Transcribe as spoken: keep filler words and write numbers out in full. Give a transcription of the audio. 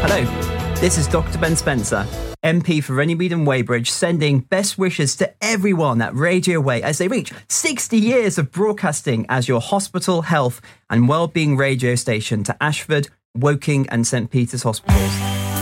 Hello, this is Doctor Ben Spencer, M P for Runnymede and Weybridge, sending best wishes to everyone at Radio Way as they reach sixty years of broadcasting as your hospital, health and wellbeing radio station to Ashford, Woking and St Peter's hospitals.